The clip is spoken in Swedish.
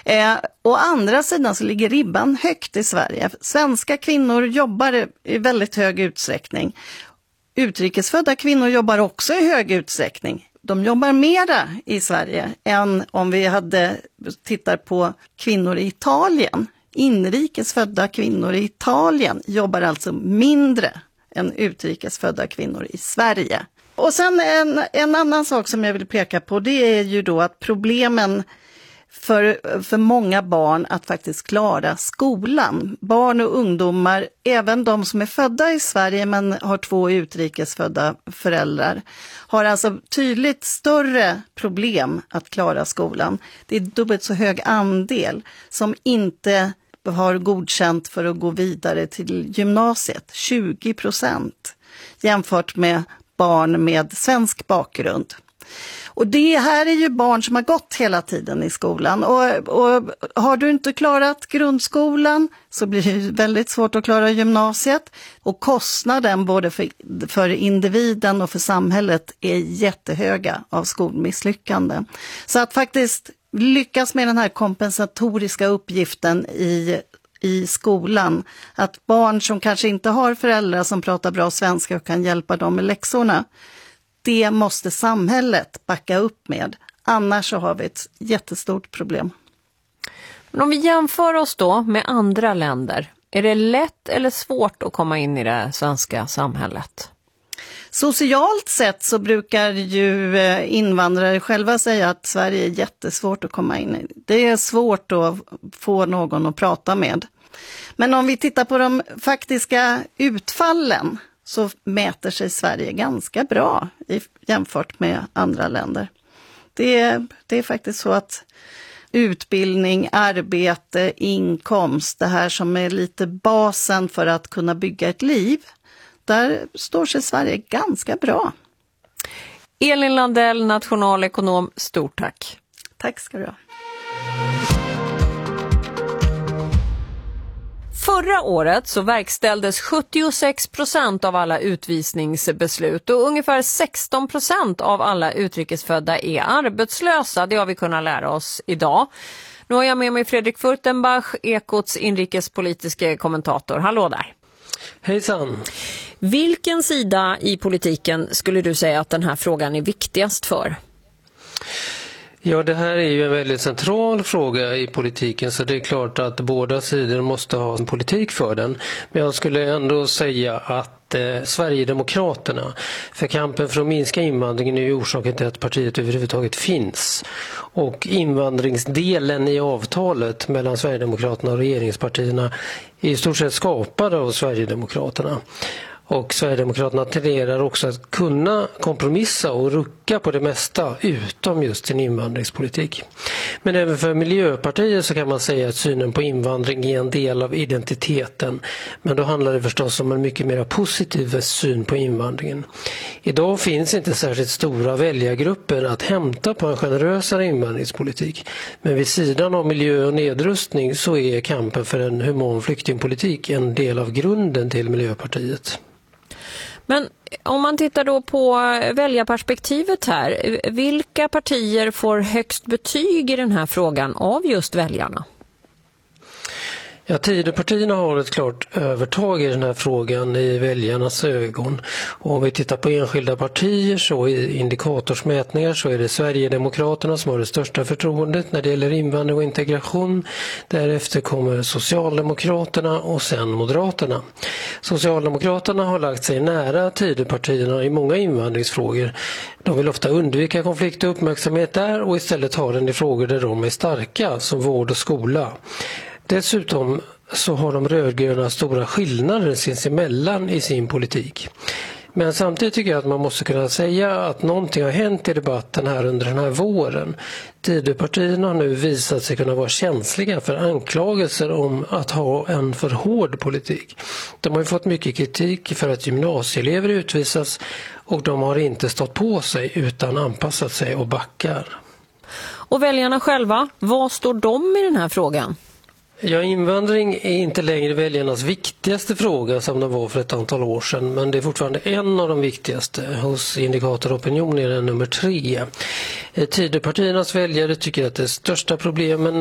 Å andra sidan så ligger ribban högt i Sverige. Svenska kvinnor jobbar i väldigt hög utsträckning. Utrikesfödda kvinnor jobbar också i hög utsträckning. De jobbar mera i Sverige än om vi tittar på kvinnor i Italien. Inrikesfödda kvinnor i Italien jobbar alltså mindre än utrikesfödda kvinnor i Sverige. Och sen en annan sak som jag vill peka på, det är ju då att problemen för många barn att faktiskt klara skolan. Barn och ungdomar, även de som är födda i Sverige men har 2 utrikesfödda föräldrar, har alltså tydligt större problem att klara skolan. Det är dubbelt så hög andel som inte har godkänt för att gå vidare till gymnasiet, 20%, jämfört med barn med svensk bakgrund. Och det här är ju barn som har gått hela tiden i skolan och har du inte klarat grundskolan så blir det väldigt svårt att klara gymnasiet, och kostnaden både för individen och för samhället är jättehöga av skolmisslyckande. Så att faktiskt lyckas med den här kompensatoriska uppgiften i skolan, att barn som kanske inte har föräldrar som pratar bra svenska och kan hjälpa dem med läxorna, det måste samhället backa upp med. Annars så har vi ett jättestort problem. Men om vi jämför oss då med andra länder, är det lätt eller svårt att komma in i det svenska samhället? Socialt sett så brukar ju invandrare själva säga att Sverige är jättesvårt att komma in i. Det är svårt att få någon att prata med. Men om vi tittar på de faktiska utfallen så mäter sig Sverige ganska bra jämfört med andra länder. Det är faktiskt så att utbildning, arbete, inkomst, det här som är lite basen för att kunna bygga ett liv, där står sig Sverige ganska bra. Elin Landell, nationalekonom, stort tack. Tack ska du ha. Förra året så verkställdes 76% av alla utvisningsbeslut och ungefär 16% av alla utrikesfödda är arbetslösa. Det har vi kunnat lära oss idag. Nu har jag med mig Fredrik Furtenbach, Ekots inrikespolitiska kommentator. Hallå där. Hejsan. Vilken sida i politiken skulle du säga att den här frågan är viktigast för? Ja, det här är ju en väldigt central fråga i politiken, så det är klart att båda sidor måste ha en politik för den. Men jag skulle ändå säga att Sverigedemokraterna, för kampen för att minska invandringen är ju orsaken till att partiet överhuvudtaget finns. Och invandringsdelen i avtalet mellan Sverigedemokraterna och regeringspartierna är i stort sett skapad av Sverigedemokraterna. Och Sverigedemokraterna tenderar också att kunna kompromissa och rucka på det mesta utom just sin invandringspolitik. Men även för Miljöpartiet så kan man säga att synen på invandring är en del av identiteten. Men då handlar det förstås om en mycket mer positiv syn på invandringen. Idag finns inte särskilt stora väljargrupper att hämta på en generösare invandringspolitik. Men vid sidan av miljö och nedrustning så är kampen för en human flyktingpolitik en del av grunden till Miljöpartiet. Men om man tittar då på väljarperspektivet här, vilka partier får högst betyg i den här frågan av just väljarna? Ja, Tidöpartierna har ett klart övertag i den här frågan i väljarnas ögon. Och om vi tittar på enskilda partier så i indikatorsmätningar så är det Sverigedemokraterna som har det största förtroendet när det gäller invandring och integration. Därefter kommer Socialdemokraterna och sen Moderaterna. Socialdemokraterna har lagt sig nära Tidöpartierna i många invandringsfrågor. De vill ofta undvika konflikt och uppmärksamhet där och istället ha den i frågor där de är starka, som vård och skola. Dessutom så har de rödgröna stora skillnader sinsemellan i sin politik. Men samtidigt tycker jag att man måste kunna säga att någonting har hänt i debatten här under den här våren. Tidöpartierna har nu visat sig kunna vara känsliga för anklagelser om att ha en för hård politik. De har ju fått mycket kritik för att gymnasieelever utvisas och de har inte stått på sig utan anpassat sig och backar. Och väljarna själva, vad står de i den här frågan? Ja, invandring är inte längre väljarnas viktigaste fråga som det var för ett antal år sedan, men det är fortfarande en av de viktigaste. Hos Indikatoropinion är den nummer 3. Tidöpartiernas väljare tycker att det största problemen